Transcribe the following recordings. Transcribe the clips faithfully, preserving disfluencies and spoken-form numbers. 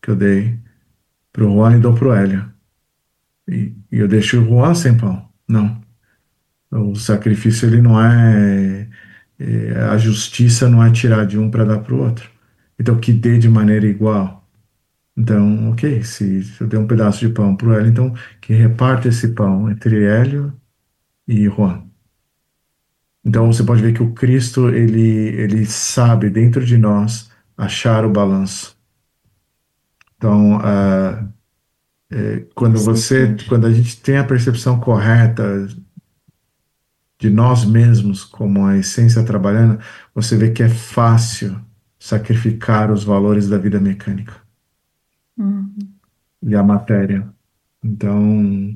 que eu dei pro Juan e dou pro Hélio. E, e eu deixo o Juan sem pão. Não. O sacrifício, ele não é, é, a justiça não é tirar de um para dar pro outro. Então, que dê de maneira igual. Então, ok, se, se eu der um pedaço de pão pro Hélio, então que reparta esse pão entre Hélio e Juan. Então, você pode ver que o Cristo, ele, ele sabe dentro de nós achar o balanço. Então, ah, quando você, quando a gente tem a percepção correta de nós mesmos como a essência trabalhando, você vê que é fácil sacrificar os valores da vida mecânica Uhum. e a matéria. Então,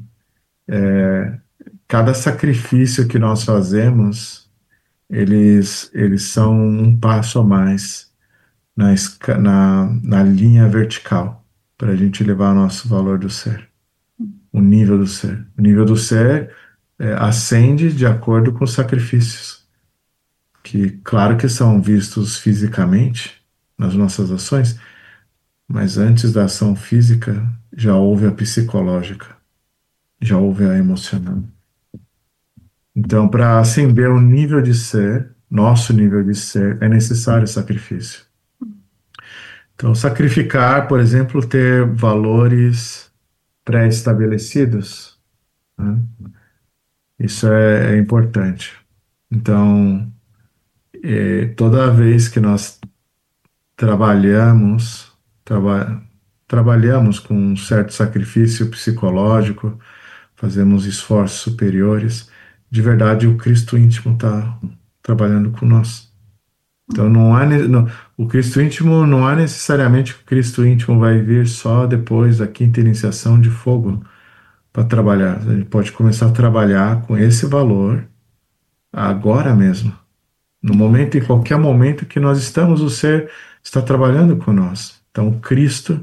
cada sacrifício que nós fazemos, eles, eles são um passo a mais na, esca- na, na linha vertical para a gente levar o nosso valor do ser, o nível do ser. O nível do ser é, ascende de acordo com os sacrifícios, que claro que são vistos fisicamente nas nossas ações, mas antes da ação física já houve a psicológica, já houve a emocional. Então, para ascender o nível de ser, nosso nível de ser, é necessário sacrifício. Então, sacrificar, por exemplo, ter valores pré-estabelecidos, né? Isso é, é importante. Então, eh, toda vez que nós trabalhamos, traba- trabalhamos com um certo sacrifício psicológico, fazemos esforços superiores, de verdade o Cristo íntimo está trabalhando com nós. Então não há, ne- não- o Cristo íntimo não há necessariamente que o Cristo íntimo vai vir só depois da quinta iniciação de fogo para trabalhar. A gente pode começar a trabalhar com esse valor agora mesmo. No momento, em qualquer momento que nós estamos, o ser está trabalhando com nós. Então, o Cristo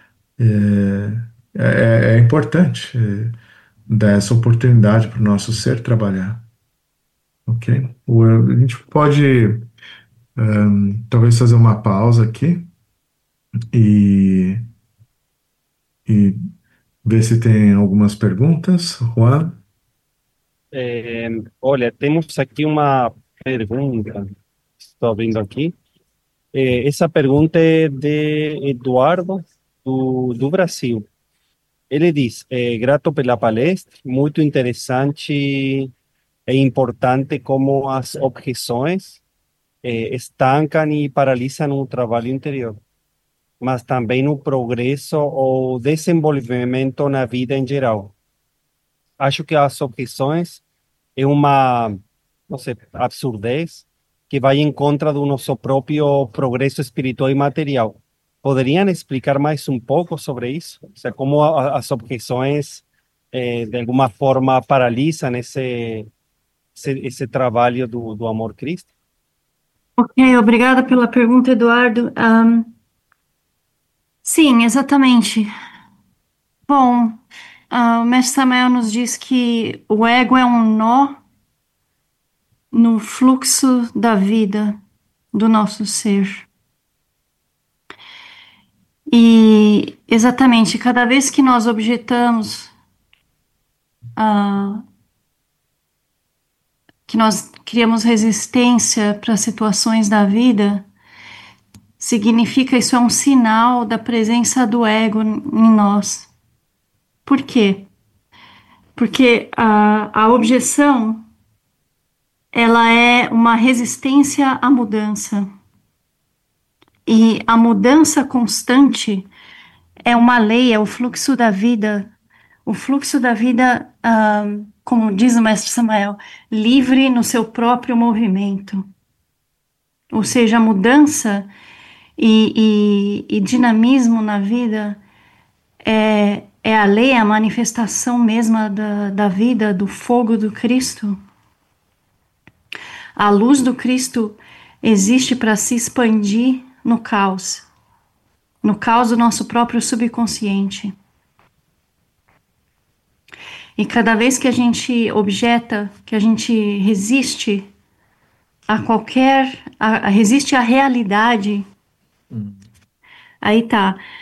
é, é, é importante é, dar essa oportunidade para o nosso ser trabalhar, ok? O- A gente pode hum, talvez fazer uma pausa aqui e, e ver se tem algumas perguntas. Juan? Eh, olha, temos aqui uma pergunta. Estou vendo aqui. Eh, essa pergunta é de Eduardo, do, do Brasil. Ele diz: eh, grato pela palestra, muito interessante e importante como as objeções eh, estancam e paralisam o trabalho interior, mas também o progresso ou desenvolvimento na vida em geral. Acho que as objeções é uma, não sei, absurdez que vai em contra do nosso próprio progresso espiritual e material. Poderiam explicar mais um pouco sobre isso? Ou seja, como a- as objeções, eh, de alguma forma, paralisam esse, esse, esse trabalho do, do amor Cristo? Ok, obrigada pela pergunta, Eduardo. Ahn, sim, exatamente. Bom, ah, o mestre Samael nos diz que o ego é um nó no fluxo da vida do nosso ser. E exatamente, cada vez que nós objetamos, ah, que nós criamos resistência para situações da vida, significa isso é um sinal da presença do ego em nós. Por quê? Porque a, a objeção, ela é uma resistência à mudança. E a mudança constante é uma lei, é o fluxo da vida. O fluxo da vida, ah, como diz o mestre Samael, livre no seu próprio movimento. Ou seja, a mudança e, e, e dinamismo na vida é, é a lei, é a manifestação mesma da, da vida, do fogo do Cristo. A luz do Cristo existe para se expandir no caos, no caos do nosso próprio subconsciente. E cada vez que a gente objeta, que a gente resiste a qualquer, a, a resiste à realidade, aí tá.